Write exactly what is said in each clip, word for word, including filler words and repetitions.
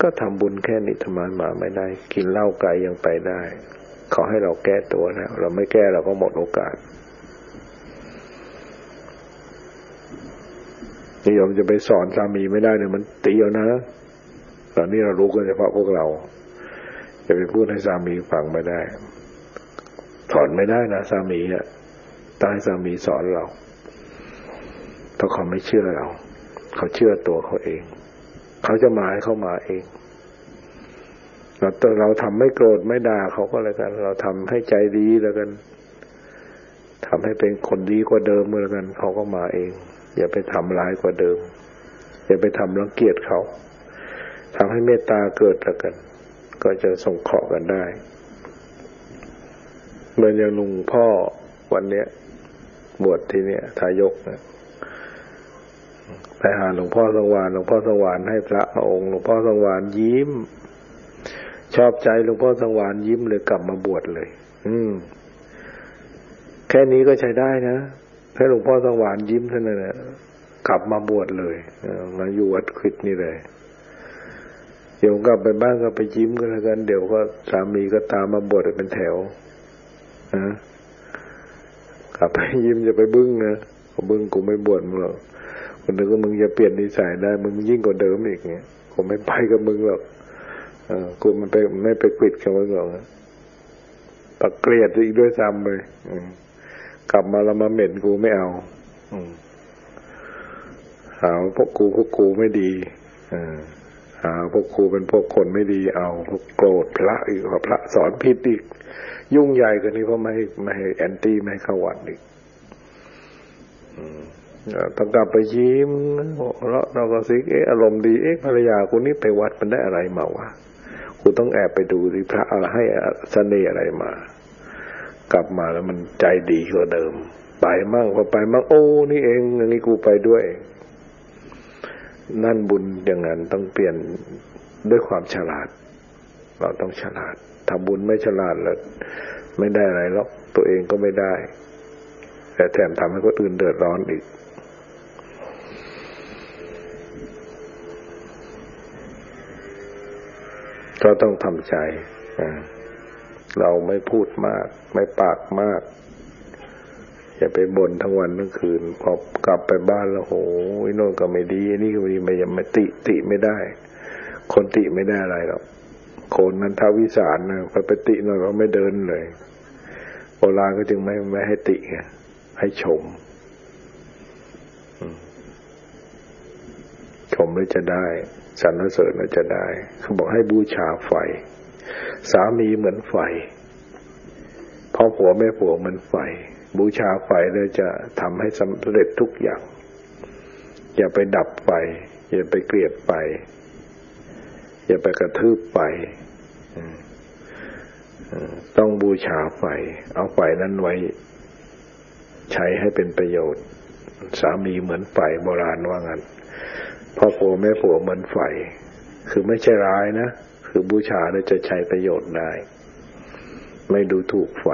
ก็ทำบุญแค่นี้ทำไมมาไม่ได้กินเหล้าไก่ยังไปได้ขอให้เราแก้ตัวนะเราไม่แก้เราก็หมดโอกาสนิยมจะไปสอนสามีไม่ได้เนี่ยมันตีเอานะตอนนี้เรารู้กันเฉพาะพวกเราจะไปพูดให้สามีฟังไม่ได้สอนไม่ได้นะสามีอ่ะต้องให้สามีสอนเราเพราะเขาไม่เชื่อเราเขาเชื่อตัวเขาเองเขาจะมาให้เขามาเองเราเราทำไม่โกรธไม่ด่าเขาก็แล้วกันเราทำให้ใจดีแล้วกันทำให้เป็นคนดีกว่าเดิมเมื่อกันเขาก็มาเองอย่าไปทำร้ายกว่าเดิมอย่าไปทำรังเกียจเขาทำให้เมตตาเกิดแล้วกันก็จะส่งเคราะห์กันได้เหมือนอย่างลุงพ่อวันเนี้ยบวชที่เนี่ยทายกนะไปหาหลวงพ่อสังวานหลวงพ่อสังวานให้พระมาองค์หลวงพ่อสังวานยิ้มชอบใจหลวงพ่อสังวานยิ้มเลยกลับมาบวชเลยอืมแค่นี้ก็ใช้ได้นะแค่หลวงพ่อสังวานยิ้มเท่านั้นแหละกลับมาบวชเลยมาอยู่วัดคริสต์นี่เลยเดี๋ยวกลับไปบ้านก็ไปยิ้มกันแล้วกันเดี๋ยวก็สามีก็ตามมาบวชเป็นแถวนะกลับไปยิ้มจะไปบึ้งนะบึ้งกูไม่บวชมึงหรอกคนนึกว่ามึงจะเปลี่ยนนิสัยได้มึงยิ่งกว่าเดิมอีกเงี้ยกูไม่ไปกับมึงหรอกเออกูมันไปไม่ไปปิดเขาไว้หรอกตะเกลียดอีกด้วยซ้ำเลยกลับมาแล้วมาเหม็นกูไม่เอาหาพวกกูพวกกูไม่ดีหาพวกกูเป็นพวกคนไม่ดีเอาพวกโกรธพระอีกพระสอนผิดอีกยุ่งใหญ่กว่านี้เพราะไม่ไม่ให้แอนตี้ไม่ให้เข้าวัดอีกต้องกลับไปยิ้มแล้วเราก็ซิกเอออารมณ์ดีเอ๊ะภรรยากูนี่ไปวัดมันได้อะไรมาวะกูต้องแอบไปดูสิพระอะไรให้เสน่ห์อะไรมากลับมาแล้วมันใจดีกว่าเดิมไปมั่งพอไปมั่งโอ้นี่เองอันนี้กูไปด้วยนั่นบุญอย่างนั้นต้องเปลี่ยนด้วยความฉลาดเราต้องฉลาดทำบุญไม่ฉลาดแล้วไม่ได้อะไรหรอกตัวเองก็ไม่ได้แต่แถมทำให้คนอื่นเดือดร้อนอีกก็ต้องทำใจเราไม่พูดมากไม่ปากมากอย่าไปบ่นทั้งวันทั้งคืนพอกลับไปบ้านแล้วโหไอ้โน่นก็ไม่ดีไอ้นี่ก็ไม่ดีไม่ยังไม่ติติไม่ได้คนติไม่ได้อะไรหรอกคนนั้นท้าวิสารนะพอไปติหน่อยก็ไม่เดินเลยโบราณก็จึงไม่ไม่ให้ติให้ชมชมแล้วจะได้สรรเสริญแล้วจะได้เขาบอกให้บูชาไฟสามีเหมือนไฟพ่อผัวแม่ผัวเหมือนไฟบูชาไฟแล้วจะทำให้สำเร็จทุกอย่างอย่าไปดับไฟอย่าไปเกลียดไฟอย่าไปกระทืบไฟต้องบูชาไฟเอาไฟนั้นไว้ใช้ให้เป็นประโยชน์สามีเหมือนไฟโบราณว่างั้นพ่อผัวแม่ผัวเหมือนไฟคือไม่ใช่ร้ายนะคือบูชาแล้วจะใช้ประโยชน์ได้ไม่ดูถูกไฟ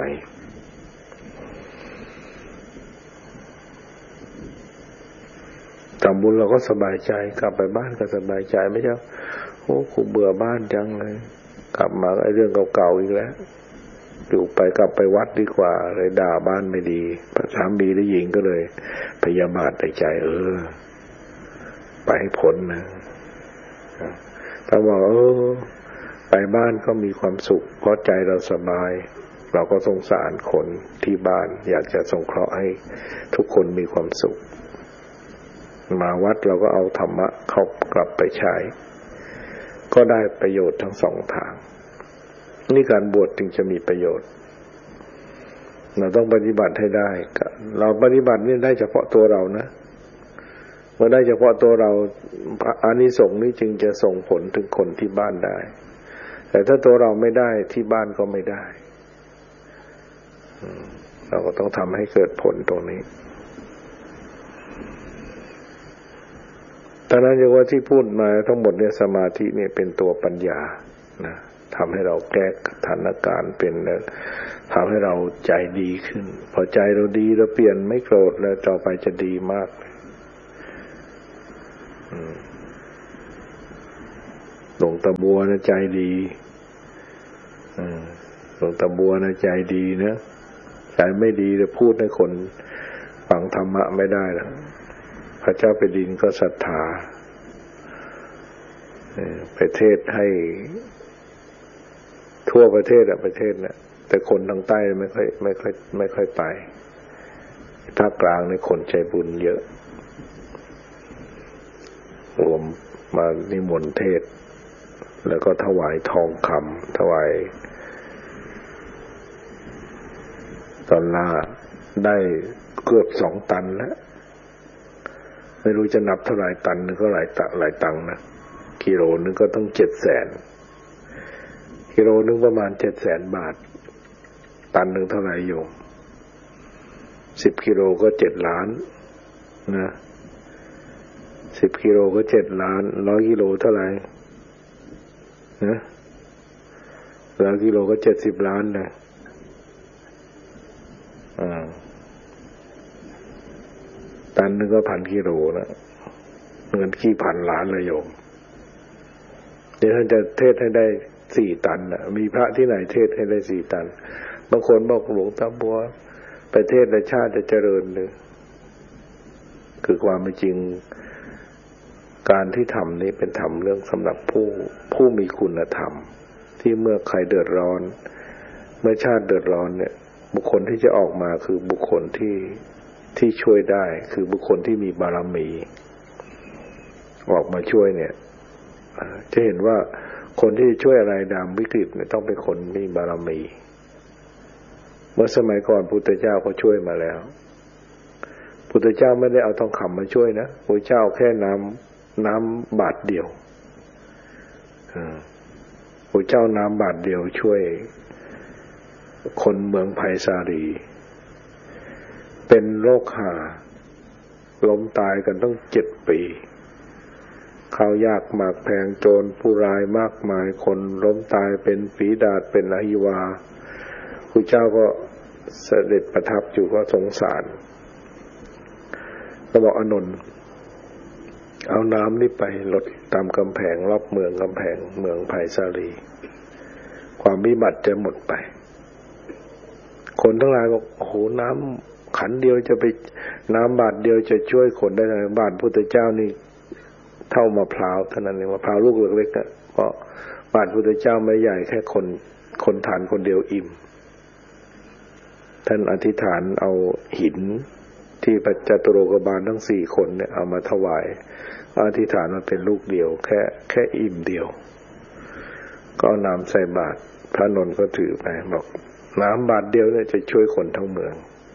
ทำบุญเราก็สบายใจกลับไปบ้านก็สบายใจไม่ใช่โอ้กูเบื่อบ้านจังเลยกลับมาไอ้เรื่องเก่าๆอีกแล้วอยู่ไปกลับไปวัดดีกว่าเลยด่าบ้านไม่ดีพระสามีได้ยิงก็เลยพยาบาทในใจเออไปให้พ้นนะถ้าบอกเออไปบ้านก็มีความสุขเพราะใจเราสบายเราก็สงสารคนที่บ้านอยากจะสงเคราะห์ให้ทุกคนมีความสุขมาวัดเราก็เอาธรรมะเข้ากลับไปใช้ก็ได้ประโยชน์ทั้งสองทางนี่การบวชจึงจะมีประโยชน์เราต้องปฏิบัติให้ได้เราปฏิบัตินี่ได้เฉพาะตัวเรานะเมื่อได้เฉพาะตัวเราอานิสงส์นี้จึงจะส่งผลถึงคนที่บ้านได้แต่ถ้าตัวเราไม่ได้ที่บ้านก็ไม่ได้เราก็ต้องทำให้เกิดผลตรงนี้ตอนนั้นอย่างว่าที่พูดมาทั้งหมดเนี่ยสมาธิเนี่ยเป็นตัวปัญญานะทำให้เราแก้สถานการณ์เป็นทำให้เราใจดีขึ้นพอใจเราดีเราเปลี่ยนไม่โกรธแล้วต่อไปจะดีมากหลวงตาบัวนะใจดีหลวงตาบัวนะใจดีนะใจไม่ดีจะพูดให้คนฟังธรรมะไม่ได้หรอกพระเจ้าแผ่นดินก็ศรัทธาไปเทศให้ทั่วประเทศอะประเทศเนี่ยแต่คนทางใต้ไม่ค่อยไม่ค่อยไม่ค่อยไปภาคกลางในคนใจบุญเยอะรวมมานิมนต์เทศแล้วก็ถวายทองคำถวายตอนล่าได้เกือบสองตันแล้วไม่รู้จะนับเท่าไหร่ตันนึงก็หลายตันหลายตังค์นะกิโลนึงก็ต้องเจ็ดแสนกิโลนึงประมาณเจ็ดแสนบาทตันนึงเท่าไหร่โยมสิบกิโลก็เจ็ดล้านนะสิบกิโลก็เจ็ดล้านร้อยกิโลเท่าไหร่นะร้อยกิโลก็เจ็ดสิบล้านนะอ่าตันนึงก็พันกิโลแล้วเงินกี่พันล้านเลยโยมเดี๋ยวท่านจะเทศให้ได้สี่ตันนะมีพระที่ไหนเทศให้ได้สี่ตันบางคนบอกหลวงตาบัวประเทศและชาติจะเจริญเลยคือความเป็นจริงการที่ทำนี้เป็นทำเรื่องสำหรับผู้ผู้มีคุณธรรมที่เมื่อใครเดือดร้อนเมื่อชาติเดือดร้อนเนี่ยบุคคลที่จะออกมาคือบุคคลที่ที่ช่วยได้คือบุคคลที่มีบารมีออกมาช่วยเนี่ยจะเห็นว่าคนที่ช่วยอะไรดามวิกฤตเนี่ยต้องเป็นคนมีบารมีเมื่อสมัยก่อนพุทธเจ้าก็ช่วยมาแล้วพุทธเจ้าไม่ได้เอาทองคำมาช่วยนะพุทธเจ้าแค่น้ำน้ำบาทเดียวพุทธเจ้าน้ำบาทเดียวช่วยคนเมืองไผ่สาลีเป็นโรคหาล้มตายกันต้องเจ็ดปีข้าวยากหมากแพงโจรผู้ร้ายมากมายคนล้มตายเป็นฝีดาษเป็นอหิวาพระเจ้าก็เสด็จประทับอยู่ก็สงสารก็บอกอานนท์เอาน้ำนี่ไปลดตามกำแพงรอบเมืองกำแพงเมืองไผ่สาลีความวิบัติจะหมดไปคนทั้งหลายก็โอ้โหน้ำขันเดียวจะไปน้ำบาทเดียวจะช่วยคนได้ไงบาทพุทธเจ้านี่เท่ามะพร้าวเท่านั้นเองมะพร้าวลูกเล็กๆอ่ะเพราะบาทพุทธเจ้าไม่ใหญ่แค่คนคนทานคนเดียวอิ่มท่านอธิษฐานเอาหินที่พระจตุโลกบาลทั้งสี่คนเนี่ยเอามาถวายอธิษฐานมาเป็นลูกเดียวแค่แค่อิ่มเดียวก็เอาน้ำใส่บาตรพระนนท์ก็ถือไปบอกน้ำบาตรเดียวเนี่ยจะช่วยคนทั้งเมือง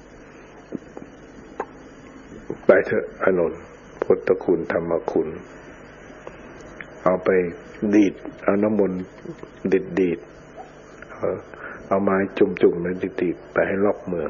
ไปเถอะอานนท์พุทธคุณธรรมคุณเอาไปดีดเอาน้ำมนต์ดิดดีดเอาไม้จุ่มๆนั้นดิดๆไปให้รอบเมือง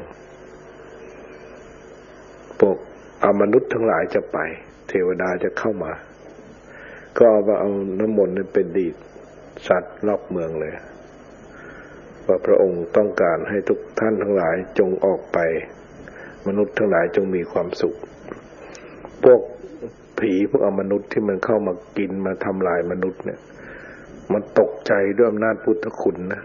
พวกเอามนุษย์ทั้งหลายจะไปเทวดาจะเข้ามาก็เอาเอาน้ำมนต์นั้นเป็นดีดสัตว์รอบเมืองเลยว่าพระองค์ต้องการให้ทุกท่านทั้งหลายจงออกไปมนุษย์ทั้งหลายจงมีความสุขพวกผีพวกอมนุษย์ที่มันเข้ามากินมาทำลายมนุษย์เนี่ยมันตกใจด้วยอำนาจพุทธคุณนะ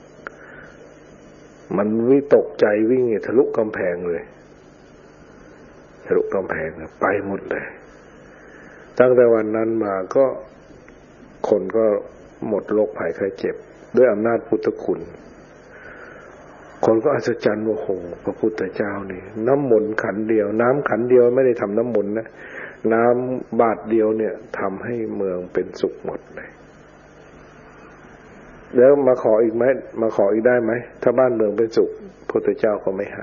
มันวิตกใจวิ่งทะลุกำแพงเลยทะลุกำแพงไปหมดเลยตั้งแต่วันนั้นมาก็คนก็หมดโรคภัยไข้เจ็บด้วยอำนาจพุทธคุณคนก็อัศจรรย์ว่าโหพระพุทธเจ้านี่น้ำมนต์ขันเดียวน้ำขันเดียวไม่ได้ทำน้ำมนต์นะน้ำบาทเดียวเนี่ยทำให้เมืองเป็นสุขหมดเลยแล้วมาขออีกไหมมาขออีกได้ไหมถ้าบ้านเมืองเป็นสุขพระพุทธเจ้าก็ไม่ให้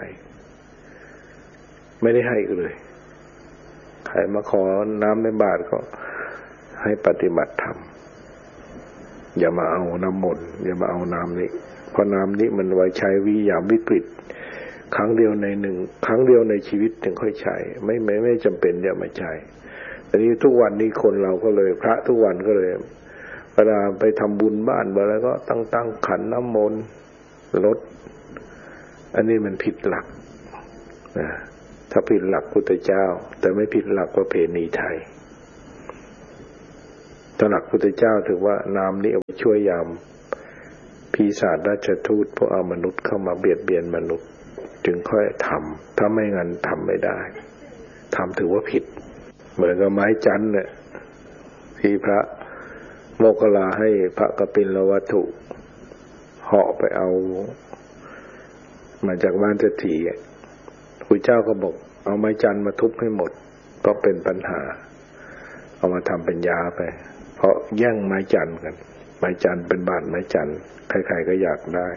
ไม่ได้ให้อีกเลยใครมาขอน้ำในบาทก็ให้ปฏิบัติธรรมอย่ามาเอาน้ำมนต์อย่ามาเอาน้ำนี้เพราะน้ำนี้มันไว้ใช้วิยามวิกฤตครั้งเดียวในหนึ่งครั้งเดียวในชีวิตถึงค่อยใช้ไม่ไม่ไม่จำเป็นอย่ามาใช้แต่นี้ทุกวันนี้คนเราก็เลยพระทุกวันก็เลยเวลาไปทำบุญบ้านเวลาก็ตั้งตั้งขันน้ำมนต์ลดอันนี้มันผิดหลักนะถ้าผิดหลักพุทธเจ้าแต่ไม่ผิดหลักประเพณีไทยตระหนักพุทธเจ้าถือว่านามนี้เอาไปช่วยยามปีศาจราชทูตพวกเอามนุษย์เข้ามาเบียดเบียนมนุษย์จึงค่อยทำถ้าไม่งั้นทำไม่ได้ทำถือว่าผิดเหมือนกับไม้จันเนี่ยที่พระโมคคัลลาให้พระกปิลวัตถุเหาะไปเอามาจากบ้านเศรษฐีพระเจ้าก็บอกเอาไม้จันมาทุบให้หมดเพราะเป็นปัญหาเอามาทำเป็นยาไปเพราะแย่งไม้จันกันไม้จันเป็นบาทไม้จันใครๆก็อยากได้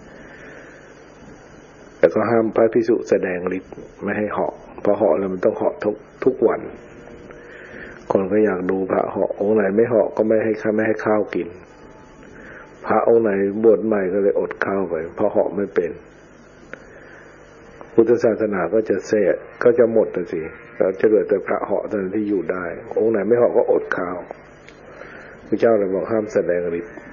แต่ก็ห้ามพระภิกษุแสดงฤทธิ์ไม่ให้เหาะเพราะเหาะแล้วมันต้องเหาะทุกทุกวันคนก็อยากดูพระเหาะองค์ไหนไม่เหาะก็ไม่ให้ข้าไม่ให้ข้าวกินพระองค์ไหนบวชใหม่ก็เลยอดข้าวไปเพราะเหาะไม่เป็นพุทธศาสนาก็จะเสียก็จะหมดเลยสิแล้วจะเหลือแต่พระเหาะเท่านั้นที่อยู่ได้องค์ไหนไม่เหาะก็อดข้าวพระเจ้าเลยบอกห้ามแสดงฤทธิ์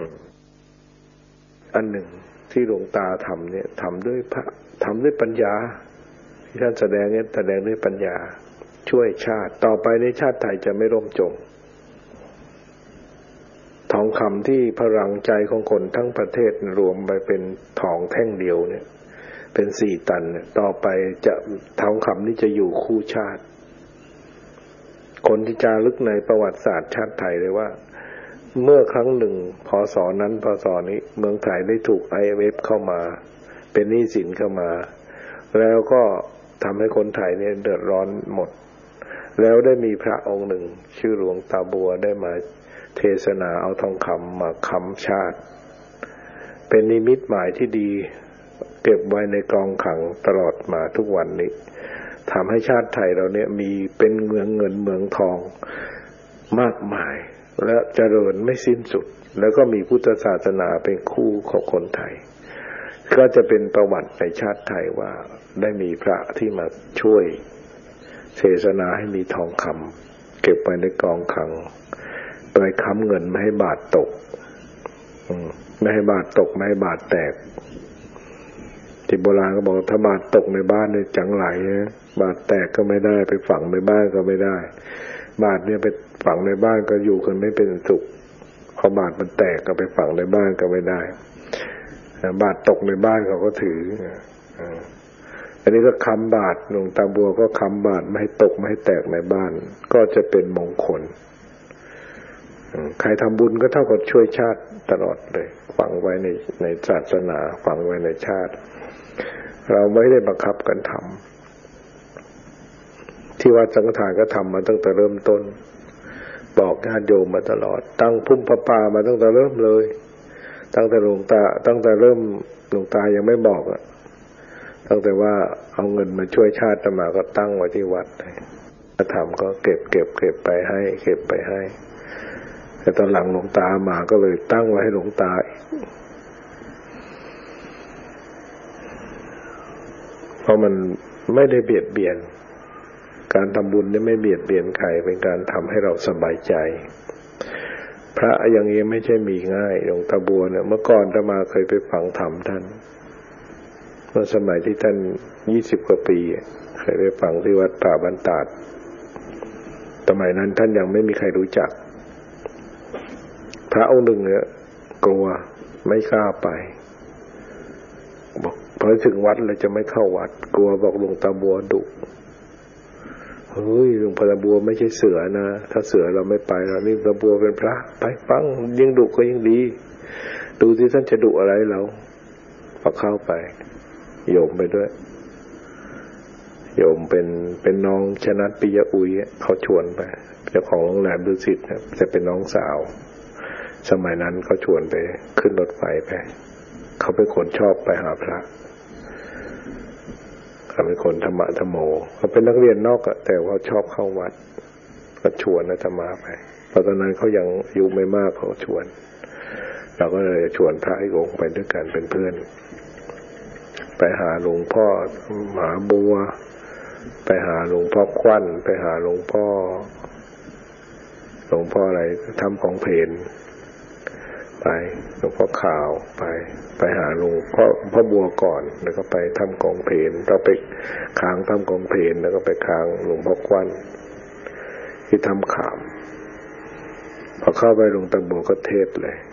อันหนึ่งที่หลวงตาทำเนี่ยทำด้วยพระทำด้วยปัญญาที่ท่านแสดงเนี่ยแสดงด้วยปัญญาช่วยชาติต่อไปในชาติไทยจะไม่ร่มจมทองคำที่พลังใจของคนทั้งประเทศรวมไปเป็นทองแท่งเดียวเนี่ยเป็นสี่ตันเนี่ยต่อไปจะทองคำนี้จะอยู่คู่ชาติคนที่จารึกในประวัติศาสตร์ชาติไทยเลยว่าเมื่อครั้งหนึ่งพศนั้นพศนี้เมืองไทยได้ถูก ไอ เอ็ม เอฟ เข้ามาเป็นหนี้สินเข้ามาแล้วก็ทำให้คนไทยเนี่ยเดือดร้อนหมดแล้วได้มีพระองค์หนึ่งชื่อหลวงตาบัวได้มาเทศนาเอาทองคำมาค้ำชาติเป็นนิมิตหมายที่ดีเก็บไว้ในกองขังตลอดมาทุกวันนี้ทำให้ชาติไทยเราเนี่ยมีเป็นเมืองเงินเมืองทองมากมายและเจริญไม่สิ้นสุดแล้วก็มีพุทธศาสนาเป็นคู่ของคนไทยก็จะเป็นประวัติในชาติไทยว่าได้มีพระที่มาช่วยเทศนาให้มีทองคำเก็บไว้ในกองขังโดยค้ำเงินไม่ให้บาทตกไม่ให้บาทตกไม่ให้บาทแตกที่โบราณก็บอกถ้าบาทตกในบ้านเนี่ยจังไหลบาทแตกก็ไม่ได้ไปฝังในบ้านก็ไม่ได้บาทเนี่ยไปฝังในบ้านก็อยู่กันไม่เป็นสุขพอบาทมันแตกก็ไปฝังในบ้านก็ไม่ได้บาทตกในบ้านเขาก็ถืออันนี้ก็ค้ำบาทหลวงตาบัวก็ค้ำบาทไม่ให้ตกไม่ให้แตกในบ้านก็จะเป็นมงคลใครทำบุญก็เท่ากับช่วยชาติตลอดเลยฝังไว้ในในศาสนาฝังไว้ในชาติเราไม่ได้บังคับกันทำที่วัดสังฆทานก็ทำมาตั้งแต่เริ่มต้นบอกญาติโยมมาตลอดตั้งพุ่มพระป่ามาตั้งแต่เริ่มเลยตั้งแต่หลวงตาตั้งแต่เริ่มหลวงตายังไม่บอกอ่ะตั้งแต่ว่าเอาเงินมาช่วยชาติมาก็ตั้งไว้ที่วัดถ้าทำก็เก็บเก็บเก็บไปให้เก็บไปให้แต่ตอนหลังหลวงตามาก็เลยตั้งไว้ให้หลวงตาเพราะมันไม่ได้เบียดเบียนการทำบุญนี่ไม่เบียดเบียนใครเป็นการทำให้เราสบายใจพระอย่างนี้ไม่ใช่มีง่ายหลวงตาบัวเนี่ยเมื่อก่อนอาตมาเคยไปฟังธรรมท่านเมื่อสมัยที่ท่านยี่สิบกว่าปีเคยไปฟังที่วัดป่าบ้านตาดสมัยนั้นท่านยังไม่มีใครรู้จักพระองค์หนึ่งเนี่ยกลัวไม่กล้าไปบอกพอถึงวัดเลยจะไม่เข้าวัดกลัวบอกหลวงตาบัวดุเฮ้ยหลวงพ่อตาบัวไม่ใช่เสือนะถ้าเสือเราไม่ไปแล้วนี่ตาบัวเป็นพระไปฟังยิ่งดุก็ยิ่งดีดูสิท่านจะดุอะไรเราพอเข้าไปโยมไปด้วยโยมเป็นเป็นน้องชนัดปิยะอุยเขาชวนไปเจ้าของโรงแรมดุสิตนะจะเป็นน้องสาวสมัยนั้นเขาชวนไปขึ้นรถไฟไปเขาเป็นคนชอบไปหาพระเขาเป็นคนธรรมะธรรมโมเขาเป็นนักเรียนนอกอะแต่ว่าชอบเข้าวัดก็ชวนอาตมาไปเพราะตอนนั้นเขายังอายุไม่มากเขาชวนเราก็เลยชวนพระอีกองค์ไปด้วยกันเป็นเพื่อนไปหาหลวงพ่อมหาบัวไปหาหลวงพ่อควันไปหาหลวงพ่อหลวงพ่ออะไรทำของเพลนไปหลวงพ่อขาวไปไปหาหลวงพ่อพ่อบัวก่อนแล้วก็ไปทำกองเพลนเราไปค้างทำกองเพลนแล้วก็ไปค้างหลวงพ่อควันที่ทำขามพอเข้าไปหลวงตาบัวก็เทศเลย